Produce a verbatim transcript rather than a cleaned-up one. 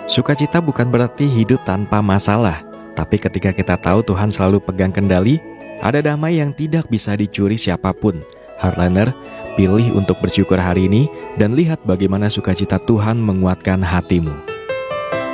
Sukacita bukan berarti hidup tanpa masalah, tapi ketika kita tahu Tuhan selalu pegang kendali, ada damai yang tidak bisa dicuri siapapun. Heartliner, pilih untuk bersyukur hari ini dan lihat bagaimana sukacita Tuhan menguatkan hatimu.